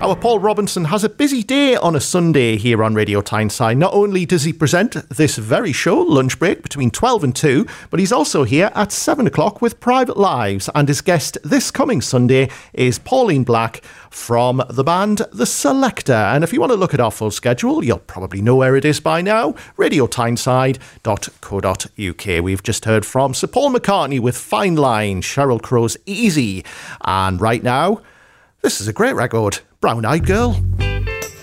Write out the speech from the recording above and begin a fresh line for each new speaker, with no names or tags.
Our Paul Robinson has a busy day on a Sunday here on Radio Tyneside. Not only does he present this very show, Lunch Break, between 12 and 2, but he's also here at 7 o'clock with Private Lives. And his guest this coming Sunday is Pauline Black from the band The Selector. And if you want to look at our full schedule, you'll probably know where it is by now, radiotyneside.co.uk. We've just heard from Sir Paul McCartney with Fine Line, Sheryl Crow's Easy. And right now, this is a great record, Brown Eyed Girl.